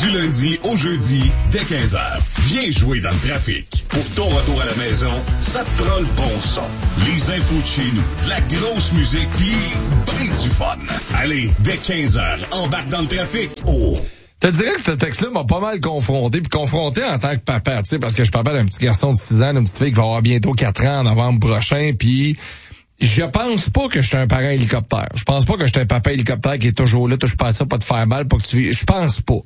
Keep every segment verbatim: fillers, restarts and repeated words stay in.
Du lundi au jeudi, dès quinze heures. Viens jouer dans le trafic. Pour ton retour à la maison, ça te prend le bon son. Les infos de chez nous, de la grosse musique, pis ben du fun. Allez, dès quinze heures, embarque dans le trafic. Oh! Je te dirais que ce texte-là m'a pas mal confronté, puis confronté en tant que papa, tu sais, parce que je suis papa d'un petit garçon de six ans, d'une petite fille qui va avoir bientôt quatre ans en novembre prochain, puis je pense pas que je suis un parent hélicoptère. Je pense pas que je suis un papa hélicoptère qui est toujours là, touche pas à ça, pas te faire mal, pas que tu vis. Je pense pas.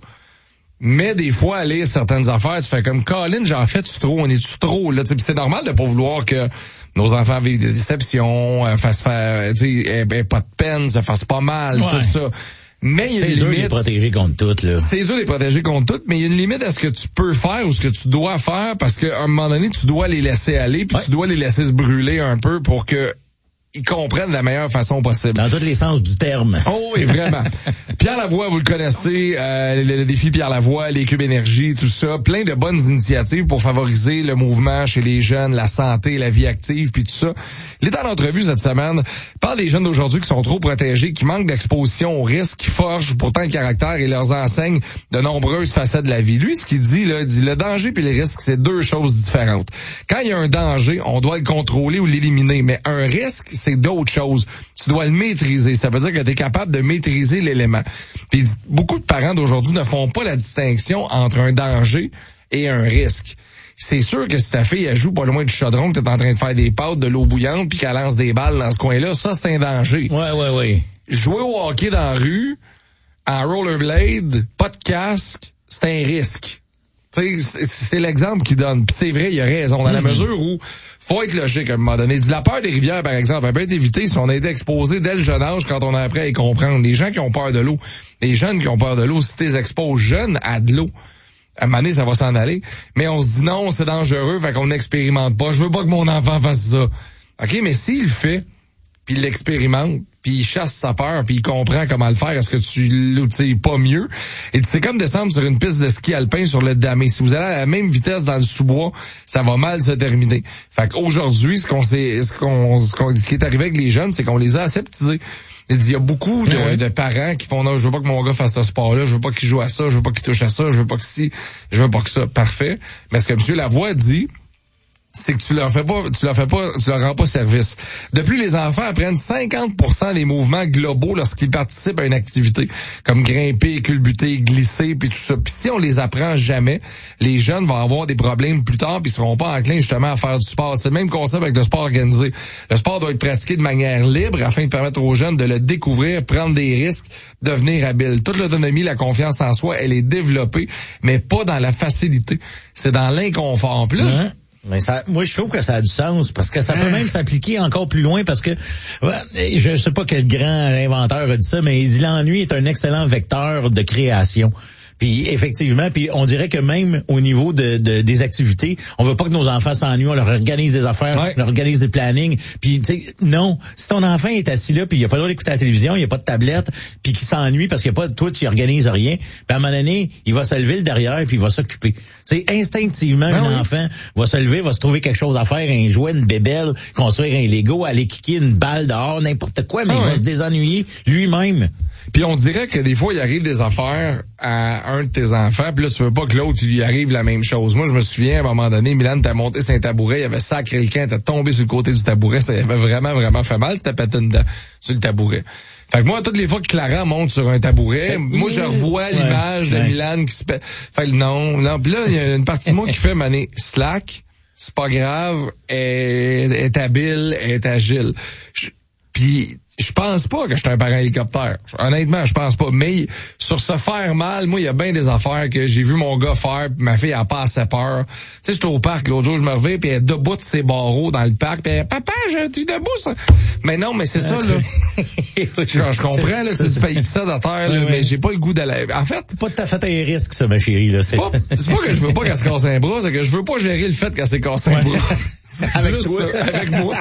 Mais des fois, à lire certaines affaires, tu fais comme Colin, j'en fais-tu trop, on est-tu trop, là, tu sais, c'est normal de pas vouloir que nos enfants vivent des déceptions, euh, fassent faire, tu sais, aient pas de peine, se fassent pas mal, ouais. Tout ça. Mais il y a une limite. C'est eux de les protéger contre tout, là. C'est eux de les protéger contre tout, mais il y a une limite à ce que tu peux faire ou ce que tu dois faire, parce qu'à un moment donné, tu dois les laisser aller, puis ouais. Tu dois les laisser se brûler un peu pour que ils comprennent de la meilleure façon possible. Dans tous les sens du terme. Oh oui, vraiment. Pierre Lavoie, vous le connaissez, euh, le, le défi Pierre Lavoie, les cubes énergie, tout ça, plein de bonnes initiatives pour favoriser le mouvement chez les jeunes, la santé, la vie active, puis tout ça. Il est en entrevue cette semaine, il parle des jeunes d'aujourd'hui qui sont trop protégés, qui manquent d'exposition aux risques, qui forgent pourtant le caractère et leur enseignent de nombreuses facettes de la vie. Lui, ce qu'il dit, là, il dit le danger puis le risque, c'est deux choses différentes. Quand il y a un danger, on doit le contrôler ou l'éliminer, mais un risque, c'est d'autres choses. Tu dois le maîtriser. Ça veut dire que tu es capable de maîtriser l'élément. Puis beaucoup de parents d'aujourd'hui ne font pas la distinction entre un danger et un risque. C'est sûr que si ta fille elle joue pas loin du chaudron, que tu es en train de faire des pâtes, de l'eau bouillante, puis qu'elle lance des balles dans ce coin-là, ça c'est un danger. Ouais, ouais, ouais. Jouer au hockey dans la rue, en rollerblade, pas de casque, c'est un risque. Tu sais, c'est l'exemple qu'il donne. Puis c'est vrai, il a raison. Dans mm-hmm. la mesure où faut être logique à un moment donné. La peur des rivières, par exemple, elle peut être évitée si on a été exposé dès le jeune âge quand on a appris à y comprendre. Les gens qui ont peur de l'eau, les jeunes qui ont peur de l'eau, si tu les exposes jeunes à de l'eau, à un moment donné, ça va s'en aller. Mais on se dit non, c'est dangereux, fait qu'on n'expérimente pas. Je veux pas que mon enfant fasse ça. OK, mais s'il le fait, puis il l'expérimente, puis il chasse sa peur, puis il comprend comment le faire, est-ce que tu l'outilles pas mieux? Et c'est comme descendre sur une piste de ski alpin sur le damé. Si vous allez à la même vitesse dans le sous-bois, ça va mal se terminer. Fait qu'aujourd'hui, ce qu'on sait, ce qu'on, ce qu'on, ce qui est arrivé avec les jeunes, c'est qu'on les a aseptisés. Il y a beaucoup de, ouais. de parents qui font non, je veux pas que mon gars fasse ce sport-là, je veux pas qu'il joue à ça, je veux pas qu'il touche à ça, je veux pas que si, je veux pas que ça. Parfait. Mais ce que M. Lavoie dit, c'est que tu leur fais pas, tu leur fais pas, tu leur rends pas service. De plus, les enfants apprennent cinquante pour cent des mouvements globaux lorsqu'ils participent à une activité, comme grimper, culbuter, glisser, puis tout ça. Puis si on les apprend jamais, les jeunes vont avoir des problèmes plus tard, puis ils seront pas enclins justement à faire du sport. C'est le même concept avec le sport organisé. Le sport doit être pratiqué de manière libre afin de permettre aux jeunes de le découvrir, prendre des risques, devenir habiles. Toute l'autonomie, la confiance en soi, elle est développée, mais pas dans la facilité. C'est dans l'inconfort. Puis là, ouais. Mais ça, moi, je trouve que ça a du sens, parce que ça peut même s'appliquer encore plus loin, parce que, ouais, je sais pas quel grand inventeur a dit ça, mais il dit l'ennui est un excellent vecteur de création. Puis effectivement, puis on dirait que même au niveau de, de des activités, on veut pas que nos enfants s'ennuient, on leur organise des affaires, ouais. on leur organise des plannings. Puis tu sais, non, si ton enfant est assis là, puis il a pas le droit d'écouter la télévision, il y a pas de tablette, puis qu'il s'ennuie parce qu'il y a pas, toi tu organises rien, puis à un moment donné, il va se lever le derrière puis il va s'occuper. Tu sais, instinctivement, ben un oui. enfant va se lever, va se trouver quelque chose à faire, un jouet, une bébelle, construire un Lego, aller kicker une balle dehors, n'importe quoi, mais ah il ouais. va se désennuyer lui-même. Puis on dirait que des fois, il arrive des affaires à un de tes enfants, puis là, tu veux pas que l'autre, il lui arrive la même chose. Moi, je me souviens, à un moment donné, Milan t'a monté sur un tabouret, il avait sacré le camp, t'as tombé sur le côté du tabouret, ça avait vraiment, vraiment fait mal, c'était pété dedans, sur le tabouret. Fait que moi, toutes les fois que Clara monte sur un tabouret, moi, je revois ouais, l'image ouais. de Milan qui se pète. Fait que non, non. Puis là, il y a une partie de moi qui fait, mané, slack, c'est pas grave, elle est habile, elle est agile. Puis je pense pas que je suis un parent hélicoptère. Honnêtement, je pense pas. Mais sur se faire mal, moi, il y a bien des affaires que j'ai vu mon gars faire, pis ma fille a pas assez peur. Tu sais, j'étais au parc l'autre jour, je me réveille, puis elle est debout de ses barreaux dans le parc, puis elle, papa, je suis debout, ça. Mais non, mais c'est ça, là. Genre, je comprends, là, que c'est du pays de ça de terre, là, oui, mais oui. j'ai pas le goût d'aller. En fait. C'est pas tout à fait un risque, ça, ma chérie, là. C'est pas, c'est pas que je veux pas qu'elle se casse un bras, c'est que je veux pas gérer le fait qu'elle s'est cassé un bras. Avec toi. Ça, avec moi.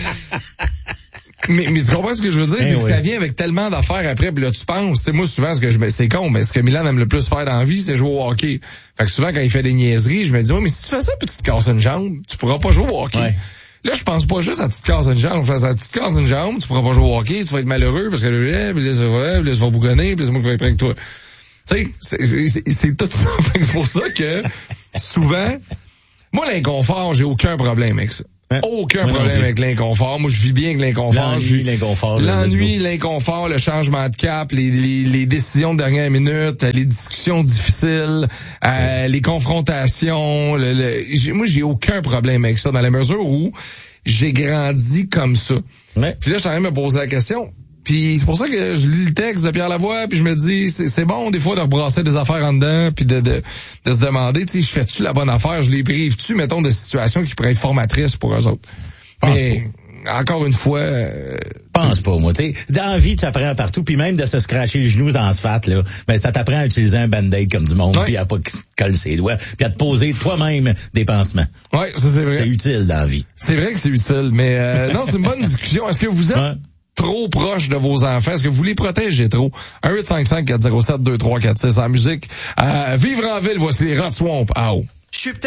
Mais, mais tu comprends ce que je veux dire? Eh c'est oui. que ça vient avec tellement d'affaires après, puis là, tu penses, c'est moi, souvent, ce que je me, c'est con, mais ce que Milan aime le plus faire dans la vie, c'est jouer au hockey. Fait que souvent, quand il fait des niaiseries, je me dis, ouais, mais si tu fais ça puis tu te casses une jambe, tu pourras pas jouer au hockey. Ouais. Là, je pense pas juste à tu te casses une jambe, je pense à tu te casses une jambe, tu pourras pas jouer au hockey, tu vas être malheureux parce que là, puis là, ça va, puis là, ça va bougonner, puis là, c'est moi qui vais être près avec toi. Tu sais, c'est, c'est, c'est tout ça. C'est pour ça que, souvent, moi, l'inconfort, j'ai aucun problème avec ça. Hein? Aucun moi problème avec l'inconfort. Moi, je vis bien avec l'inconfort. L'ennui, l'inconfort. L'ennui, l'inconfort, le changement de cap, les, les, les décisions de dernière minute, les discussions difficiles, euh, les confrontations. Le, le, j'ai, moi, j'ai aucun problème avec ça dans la mesure où j'ai grandi comme ça. Ouais. Puis là, je suis en train de me poser la question. Puis c'est pour ça que je lis le texte de Pierre Lavoie, puis je me dis, c'est, c'est bon des fois de rebrasser des affaires en dedans, puis de, de, de se demander, tu sais, je fais-tu la bonne affaire, je les prive-tu, mettons, de situations qui pourraient être formatrices pour eux autres. Pense Mais pas. Encore une fois... Euh, pense pas, moi. Tu sais, dans la vie, tu apprends partout, puis même de se scratcher les genoux dans l'asphalte, là, ben ça t'apprend à utiliser un band-aid comme du monde, ouais. Puis à pas coller ses doigts, puis à te poser toi-même des pansements. Ouais, ça c'est vrai. C'est utile dans la vie. C'est vrai que c'est utile, mais euh, non, c'est une bonne discussion. Est-ce que vous êtes... Ouais. trop proche de vos enfants? Est-ce que vous les protégez trop? un huit cinq cinq quatre zéro sept deux trois quatre six en musique. Euh, vivre en ville, voici Rod Swamp. Ow.